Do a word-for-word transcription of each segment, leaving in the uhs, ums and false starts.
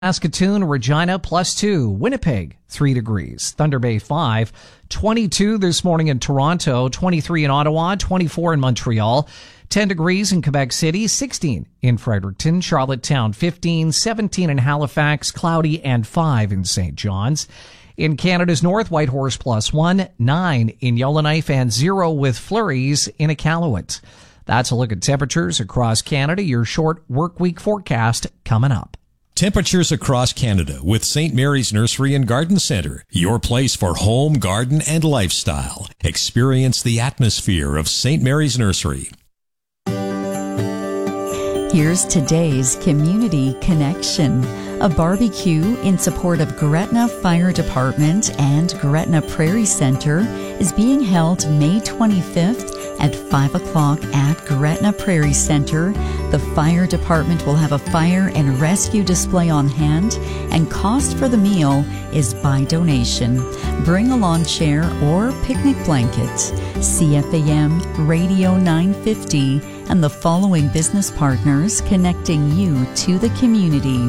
Saskatoon, Regina, plus two. Winnipeg, three degrees. Thunder Bay, five. twenty-two this morning in Toronto, twenty-three in Ottawa, twenty-four in Montreal, ten degrees in Quebec City, sixteen in Fredericton, Charlottetown, fifteen, seventeen in Halifax, cloudy, and five in Saint John's. In Canada's north, Whitehorse, plus one, nine in Yellowknife, and zero with flurries in Iqaluit. That's a look at temperatures across Canada. Your short work week forecast coming up. Temperatures across Canada with Saint Mary's Nursery and Garden Centre, your place for home, garden, and lifestyle. Experience the atmosphere of Saint Mary's Nursery. Here's today's Community Connection. A barbecue in support of Gretna Fire Department and Gretna Prairie Center is being held May twenty-fifth at five o'clock at Gretna Prairie Center. The fire department will have a fire and rescue display on hand, and cost for the meal is by donation. Bring a lawn chair or picnic blanket. C F A M Radio nine fifty and the following business partners connecting you to the community.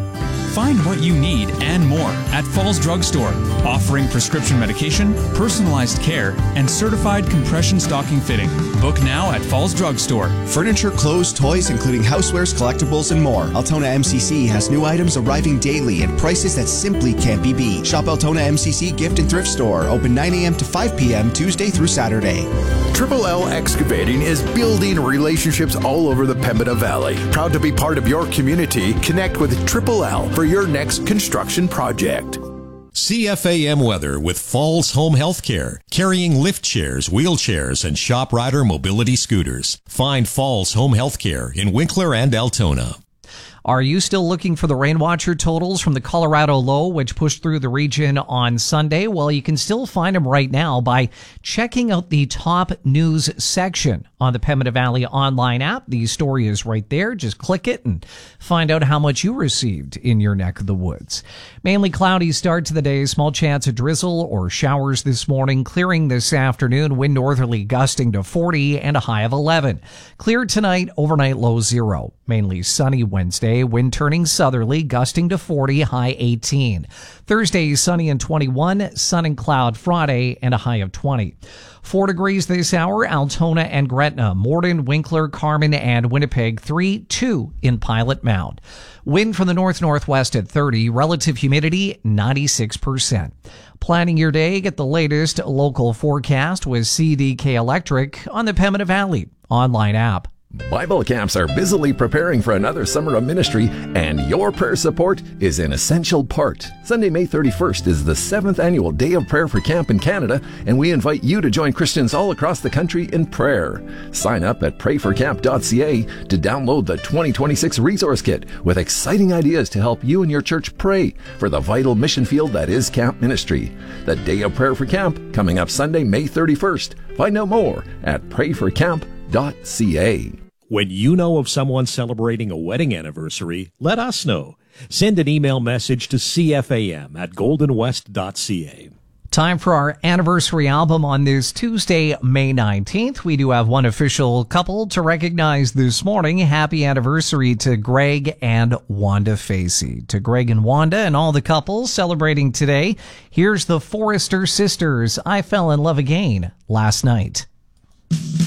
Find what you need and more at Falls Drug Store, offering prescription medication, personalized care, and certified compression stocking fitting. Book now at Falls Drug Store. Furniture, clothes, toys, including housewares, collectibles, and more. Altona M C C has new items arriving daily at prices that simply can't be beat. Shop Altona M C C Gift and Thrift Store, open nine a.m. to five p.m. Tuesday through Saturday. Triple L Excavating is building relationships all over the Pembina Valley. Proud to be part of your community. Connect with Triple L for your next construction project. C F A M weather with Falls Home Healthcare, carrying lift chairs, wheelchairs, and shop rider mobility scooters. Find Falls Home Healthcare in Winkler and Altona. Are you still looking for the rain watcher totals from the Colorado Low, which pushed through the region on Sunday? Well, you can still find them right now by checking out the top news section on the Pembina Valley online app. The story is right there. Just click it and find out how much you received in your neck of the woods. Mainly cloudy start to the day. Small chance of drizzle or showers this morning. Clearing this afternoon. Wind northerly gusting to forty and a high of eleven. Clear tonight. Overnight low zero. Mainly sunny Wednesday. Wind turning southerly, gusting to forty, high eighteen. Thursday, sunny and twenty-one. Sun and cloud Friday, and a high of twenty. Four degrees this hour, Altona and Gretna. Morden, Winkler, Carman, and Winnipeg. Three, two in Pilot Mound. Wind from the north-northwest at thirty. Relative humidity, ninety-six percent. Planning your day, get the latest local forecast with C D K Electric on the Pembina Valley online app. Bible camps are busily preparing for another summer of ministry, and your prayer support is an essential part. Sunday, May thirty-first is the seventh annual Day of Prayer for Camp in Canada, and we invite you to join Christians all across the country in prayer. Sign up at pray for camp dot c a to download the twenty twenty-six resource kit with exciting ideas to help you and your church pray for the vital mission field that is camp ministry. The Day of Prayer for Camp coming up Sunday, May thirty-first. Find out more at pray for camp dot c a. When you know of someone celebrating a wedding anniversary, let us know. Send an email message to c f a m at golden west dot c a. Time for our anniversary album on this Tuesday, May nineteenth. We do have one official couple to recognize this morning. Happy anniversary to Greg and Wanda Facey. To Greg and Wanda and all the couples celebrating today, here's the Forrester Sisters, I Fell in Love Again Last Night.